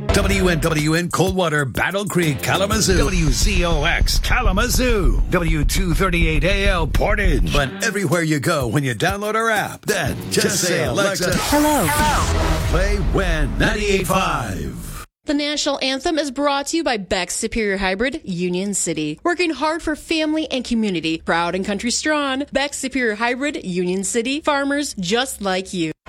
WNWN Coldwater, Battle Creek, Kalamazoo. WZOX Kalamazoo. W238AL Portage. But everywhere you go when you download our app, then just say, Alexa, hello. Play When 98.5. The national anthem is brought to you by Beck's Superior Hybrid, Union City. Working hard for family and community. Proud and country strong. Beck's Superior Hybrid, Union City. Farmers just like you.